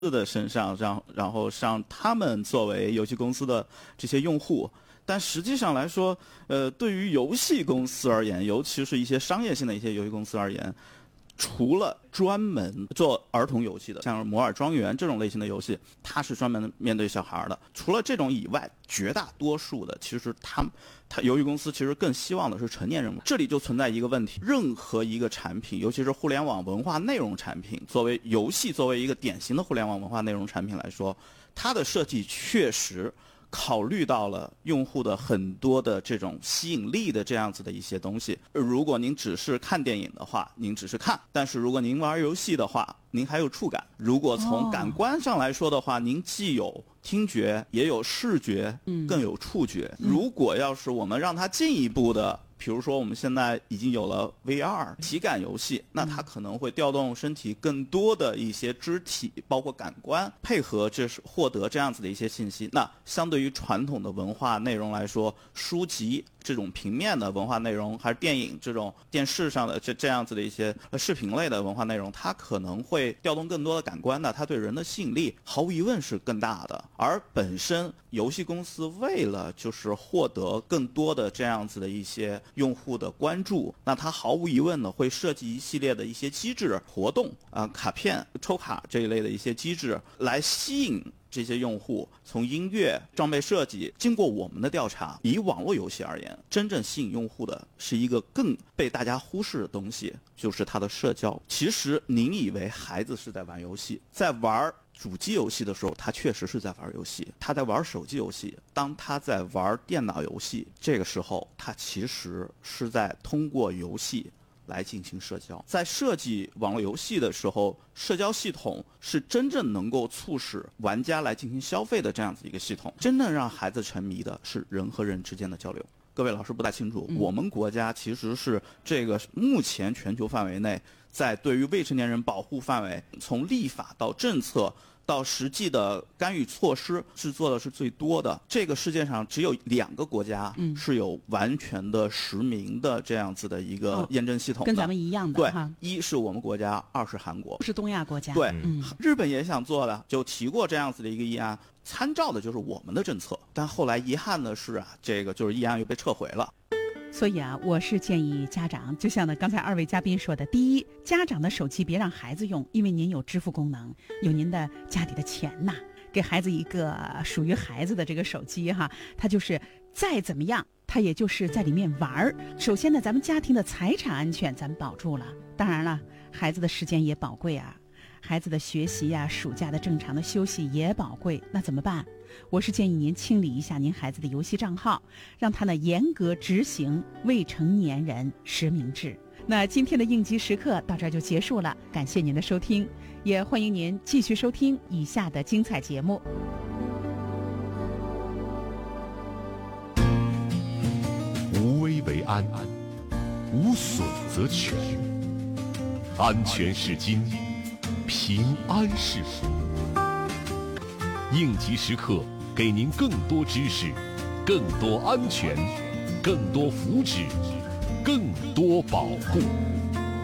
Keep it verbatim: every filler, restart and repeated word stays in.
的身上，让然后让他们作为游戏公司的这些用户。但实际上来说，呃，对于游戏公司而言，尤其是一些商业性的一些游戏公司而言，除了专门做儿童游戏的，像摩尔庄园这种类型的游戏，它是专门面对小孩的。除了这种以外，绝大多数的其实他们，他游戏公司其实更希望的是成年人。这里就存在一个问题：任何一个产品，尤其是互联网文化内容产品，作为游戏作为一个典型的互联网文化内容产品来说，它的设计确实考虑到了用户的很多的这种吸引力的这样子的一些东西。如果您只是看电影的话，您只是看；但是如果您玩游戏的话，您还有触感。如果从感官上来说的话，您既有听觉，也有视觉，更有触觉。如果要是我们让它进一步的，比如说我们现在已经有了 V R 体感游戏，那它可能会调动身体更多的一些肢体，包括感官，配合这是获得这样子的一些信息。那相对于传统的文化内容来说，书籍这种平面的文化内容，还是电影这种电视上的这这样子的一些视频类的文化内容，它可能会调动更多的感官的，它对人的吸引力毫无疑问是更大的。而本身游戏公司为了就是获得更多的这样子的一些用户的关注，那它毫无疑问的会设计一系列的一些机制活动啊、呃，卡片抽卡这一类的一些机制来吸引这些用户。从音乐、装备设计，经过我们的调查，以网络游戏而言，真正吸引用户的是一个更被大家忽视的东西，就是它的社交。其实您以为孩子是在玩游戏，在玩主机游戏的时候，他确实是在玩游戏；他在玩手机游戏，当他在玩电脑游戏，这个时候他其实是在通过游戏来进行社交。在设计网络游戏的时候，社交系统是真正能够促使玩家来进行消费的这样子一个系统。真正让孩子沉迷的是人和人之间的交流。各位老师不太清楚，嗯、我们国家其实是这个目前全球范围内，在对于未成年人保护范围，从立法到政策到实际的干预措施制作的是最多的。这个世界上只有两个国家是有完全的实名的这样子的一个验证系统的、哦、跟咱们一样的。 对，一是我们国家，二是韩国， 是东亚国家。 对、 嗯， 日本也想做的，就提过这样子的一个议案，参照的就是我们的政策。但后来遗憾的是啊，这个就是议案又被撤回了。 所以啊，我是建议家长，就像呢刚才二位嘉宾说的，第一，家长的手机别让孩子用，因为您有支付功能，有您的家里的钱呐，给孩子一个属于孩子的这个手机哈，他就是再怎么样，他也就是在里面玩。首先呢，咱们家庭的财产安全咱们保住了，当然了，孩子的时间也宝贵啊。孩子的学习呀、啊，暑假的正常的休息也宝贵，那怎么办？我是建议您清理一下您孩子的游戏账号，让他呢严格执行未成年人实名制。那今天的应急时刻到这儿就结束了，感谢您的收听，也欢迎您继续收听以下的精彩节目。 无危为安，无损则全，安全是金，平安是福。应急时刻，给您更多知识，更多安全，更多福祉，更多保护。